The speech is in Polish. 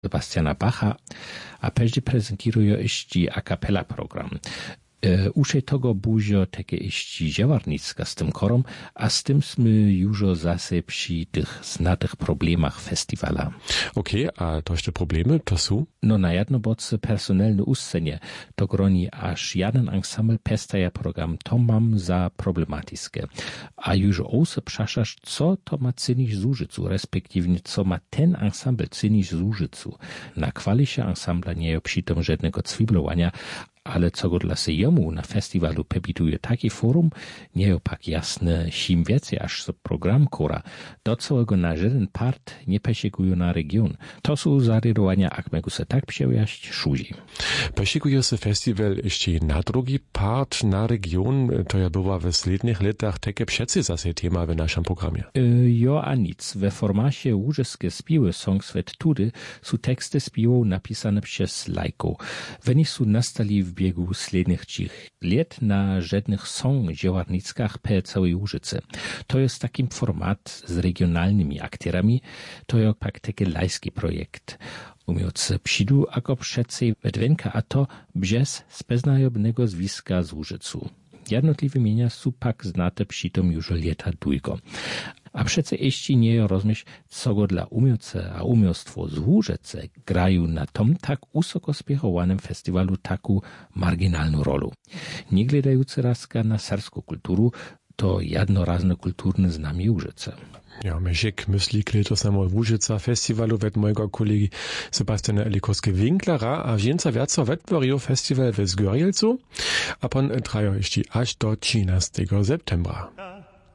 Sebastiana Bacha, a peždy prezentíruje ešte a capella program. Ušej toho búžo také ešte Ževarnicka s tým korom a s tým sme južo zase pri tých znatých problémach festivala. Okay, a to ešte problémy, to sú? No na jednoboce personelne úscenie, to groni až jeden ensemble pestaja program, to mam za problematické. A južo ose przašaš, co to ma cynić z Łużycu, respektívne, co ma ten ensemble cynić z Łużycu. Na kwalisie ensembla nie je přitom żadnego cwiblowania, ale co go dla se jemu na festiwalu pebituje taki forum, nie je pak jasne, čím věci až so program kora, do całego na jeden part nie pešikujú na region. To sú zariadovania, ak megu se tak převěšť, šuži. Pešikuje se festival ešte na drugi part na region, to je była w slednych letach takie přeci zase tema w naszym programie. Jo a nic. We formacie łużeskie spiły Songsvet Tudy sú teksty spiwów napisane przez lajko. Wenn sú nastali w biegu slednych 3 let na żadnych song Ževarnickach pe całej Łużyce. To jest takim format z regionalnymi aktierami, to je pak taki lajski projekt. Umiące przyjdu ako přeci vedvenka a to bžes speznajobnego zwiska z Łużycu. Jednotliwe imienia sú pak znate přitom już lata długo. A przece ešte nie je rozmyśl, co go dla umiłce a umiłstwo z Łużyce grają na tom tak usoko spiechowanym festiwalu taką marginalną rolę. Nie gledający razka na serbską kulturu, to jednorazne kulturne znamie Łużyce. Ja, Mešek myslí letos samo Łużyca festiwalu ved mojego kolegi Sebastiana Elikovske-Winklera a więcej wiaco vetvorio festival w Zgorjelcu, a pon trajo ešte až do 13. septembra.